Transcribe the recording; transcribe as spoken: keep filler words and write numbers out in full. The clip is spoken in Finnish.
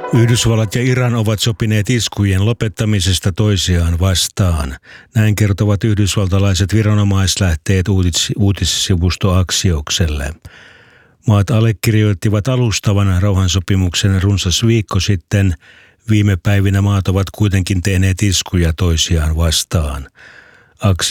Yhdysvallat ja Iran ovat sopineet iskujen lopettamisesta toisiaan vastaan. Näin kertovat yhdysvaltalaiset viranomaislähteet uutis- uutissivusto Axioselle. Maat allekirjoittivat alustavan rauhansopimuksen runsas viikko sitten. Viime päivinä maat ovat kuitenkin tehneet iskuja toisiaan vastaan.